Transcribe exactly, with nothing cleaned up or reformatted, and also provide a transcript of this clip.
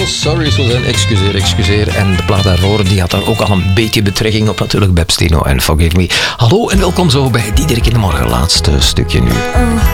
Sorry Suzanne, excuseer, excuseer. En de plaat daarvoor, die had daar ook al een beetje betrekking op natuurlijk, Bebstino en Forgive Me. Hallo en welkom zo bij Diederik in de Morgen, laatste stukje nu. Oh.